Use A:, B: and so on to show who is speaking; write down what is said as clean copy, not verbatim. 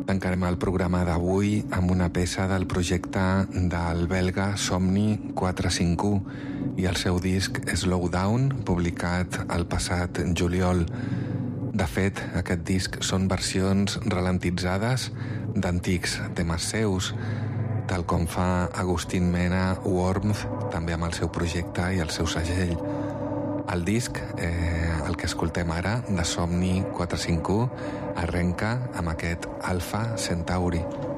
A: Tancarem el programa d'avui amb una peça del projecte del belga Somni 451 i el seu disc Slow Down, publicat el passat juliol. De fet, aquest disc són versions ralentitzades d'antics temes seus, tal com fa Agustín Mena Warmth, també amb el seu projecte i el seu segell. El disc, el que escoltem ara, de Somni 451, arrenca amb aquest Alpha Centauri.